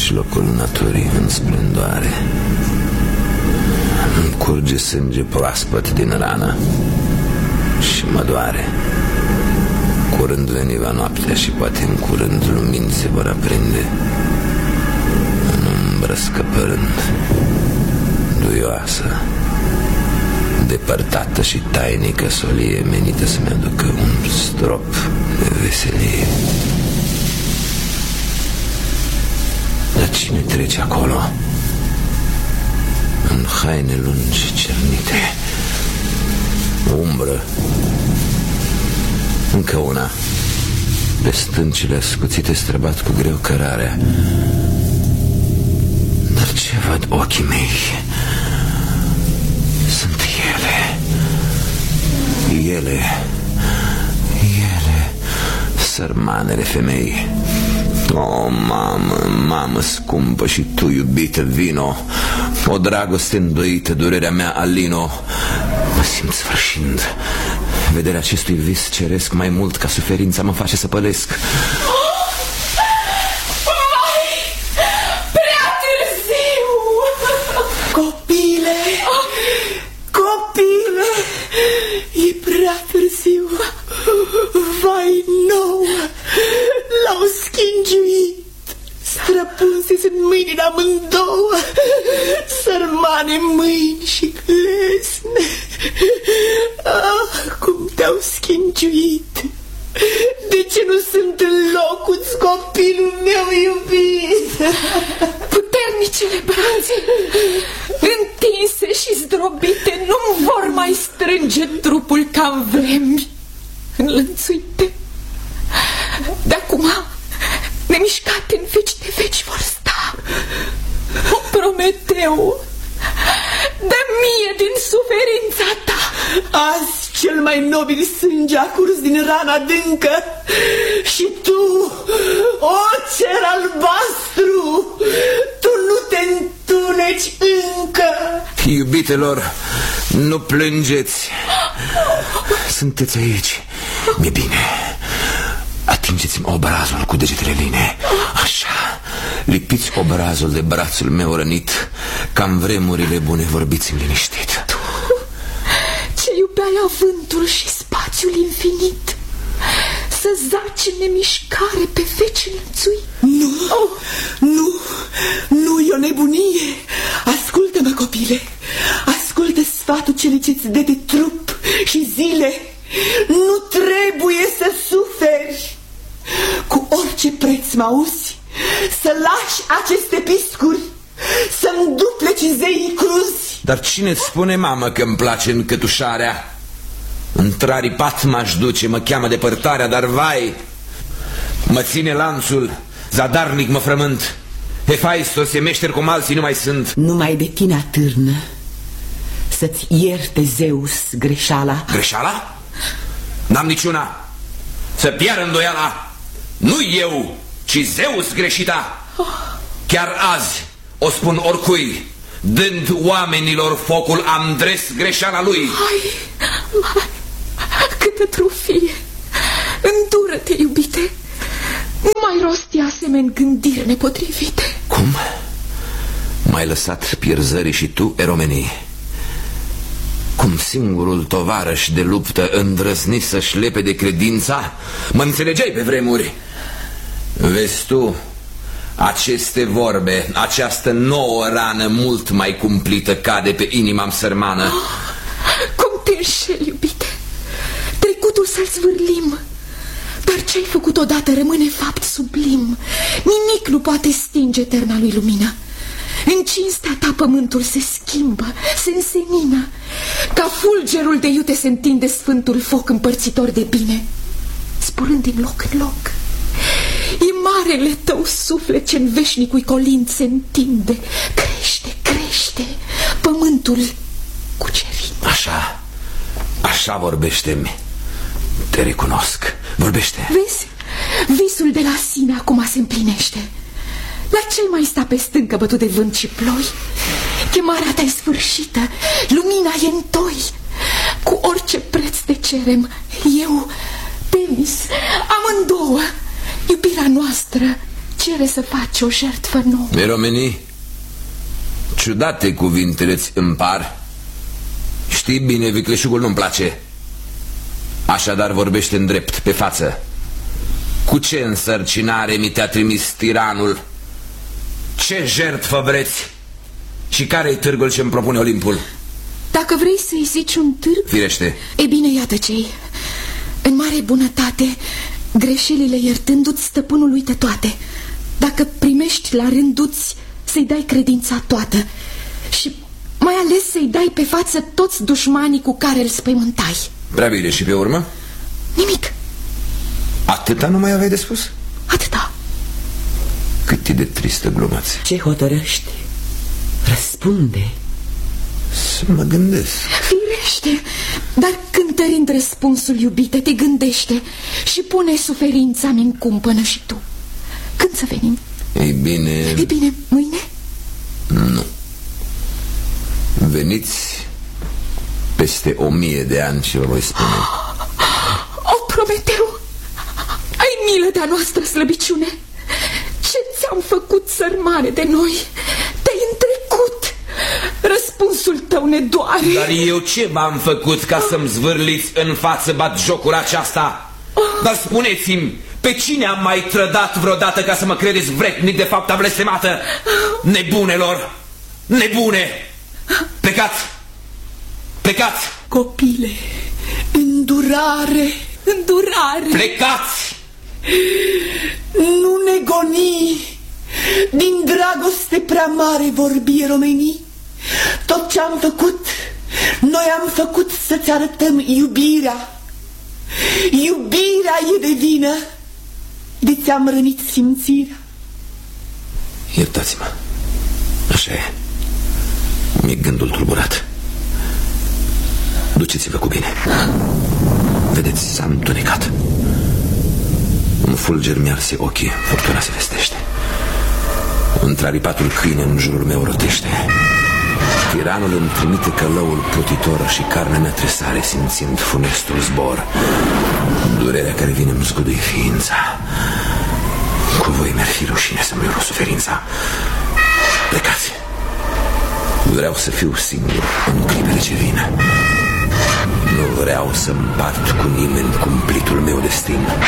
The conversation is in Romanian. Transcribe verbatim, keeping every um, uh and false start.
mijlocul naturii în splendoare. Îmi curge sânge proaspăt din rană și mă doare. Curând veniva noaptea și poate în curând lumini se vor aprinde în umbră scăpărând, duioasă, depărtată și tainică solie menită să-mi aducă un strop de veselie. Dar cine trece acolo în haine lungi cernite? Umbră. Încă una. Pe stâncile ascuțite străbat cu greu cărarea. Dar ce văd ochii mei? Sunt ele. Ele. Ele. Sărmanele femei. O, mamă, mamă scumpă și tu, iubită, vino. O dragoste îndoită, durerea mea alino. Mă simt sfârșind. Vederea acestui vis ceresc mai mult ca suferința mă face să pălesc. Vai, prea târziu! Copile, copile, e prea târziu. Vai nouă, l-au schingiuit. Străpunse în mâinile amândouă, sărmane mâini și clesne. Ah, cum te-au schingiuit. De ce nu sunt în locul-ți, copilul meu iubit? Puternicele brațe, întinse și zdrobite, nu vor mai strânge trupul ca în vremi înlănțuite. De acum, nemișcate în veci de veci vor sta. O, Prometeu, dă mie din suferința ta. Azi cel mai nobil sânge a curs din rana adâncă și tu, o cer albastru, tu nu te întuneci încă. Iubitelor, nu plângeți. Sunteți aici. Mi-e bine. Atingeți-mi obrazul cu degetele line. Așa. Lipiți obrazul de brațul meu rănit. Ca în vremurile bune, vorbiți-mi liniștit. Tu, ce iubeai avântul și spațiul infinit, să zaci în nemișcare pe veci înlățui. Nu, oh. nu, nu, e o nebunie. Ascultă-mă, copile. Ascultă sfatul celui ce-ți dă de trup și zile. Nu trebuie să suferi. Cu orice preț, mă auzi? Să lași aceste piscuri, să-mi dupleci zeii cruzi. Dar cine-ți spune, mamă, că îmi place încătușarea? Întraripat m-aș duce, mă cheamă depărtarea, dar vai, mă ține lanțul, zadarnic mă frământ. Hefaistos, e meșter cum alții nu mai sunt. Numai de tine atârnă să-ți ierte Zeus greșeala. Greșeala? N-am niciuna. Să piară îndoiala. Nu eu, ci Zeus greșita. Chiar azi o spun oricui, dând oamenilor focul, am dres greșeala lui. Hai, mai, câtă trufie. Îndură-te, iubite. Nu mai rosti asemeni gândiri nepotrivite. Cum? M-ai lăsat pierzării și tu, eromenii? Cum singurul tovarăș de luptă îndrăzni să-și lepe de credința? Mă înțelegeai pe vremuri. Vezi tu, aceste vorbe, această nouă rană mult mai cumplită cade pe inima-mi sărmană. Oh, cum te înșeli, iubite. Trecutul să-l zvârlim, dar ce-ai făcut odată rămâne fapt sublim. Nimic nu poate stinge eterna lui lumină. În cinstea ta pământul se schimbă, se însenină. Ca fulgerul de iute se întinde sfântul foc împărțitor de bine, spurând din loc în loc. E marele tău suflet ce în veșnicul colint se întinde. Crește, crește pământul cucerit. Așa, așa vorbește-mi. Te recunosc, vorbește. Vezi, visul de la sine acum se împlinește. La ce mai sta pe stâncă bătut de vânt și ploi? Chemarea ta e sfârșită, lumina e în toi. Cu orice preț te cerem, eu, Temis, amândouă, iubirea noastră, ce cere să faci o jertfă nouă. Eromenii, ciudate cuvintele-ți îmi par. Știi bine, vicleșugul nu-mi place. Așadar vorbește în drept, pe față. Cu ce însărcinare mi te-a trimis tiranul? Ce jertfă vreți? Și care-i târgul ce-mi propune Olimpul? Dacă vrei să-i zici un târg... Firește. E bine, iată ce-i. În mare bunătate, greșelile iertându-ți, stăpânul uită toate. Dacă primești la rânduți, să-i dai credința toată. Și mai ales să-i dai pe față toți dușmanii cu care îl spăimântai. Prea bine, și pe urmă? Nimic. Atâta nu mai aveai de spus? Atâta. Cât e de tristă glumă-ți. Ce hotărăști? Răspunde. Să mă gândesc. Firește, dar cântărind răspunsul, iubite, te gândește și pune suferința-mi în cumpănă și tu. Când să venim? Ei bine... Ei bine, mâine? Nu. Veniți peste o mie de ani și vă voi spune. O, Prometeu, ai milă de-a noastră slăbiciune. Ce ți-am făcut, sărmane, de noi? Te-ai întrecut. Răspunsul tău ne doare. Dar eu ce v-am făcut ca să-mi zvârliți în față batjocura aceasta? Dar spuneți-mi, pe cine am mai trădat vreodată ca să mă credeți vretnic de fapta blestemată? Nebunelor! Nebune! Plecați! Plecați! Copile, îndurare, îndurare. Plecați! Nu ne goni. Din dragoste prea mare vorbi eromenii. Tot ce-am făcut, noi am făcut să-ți arătăm iubirea. Iubirea e de vină de ți-am rănit simțirea. Iertați-mă. Așa e. Mi-e gândul tulburat. Duceți-vă cu bine. Vedeți, s-a întunecat. Un fulger mi-arse ochii, furtuna se vestește. Întraripatul câine în jurul meu rotește. Tiranul îmi trimite călăul plutitor și carnea mea tresare, simțind funestul zbor. Durerea care vine îmi zguduie ființa. Cu voi mi-ar fi rușine să-mi iau suferința. Plecați. Vreau să fiu singur în clipele ce vin. Nu vreau să împart cu nimeni cumplitul meu destin.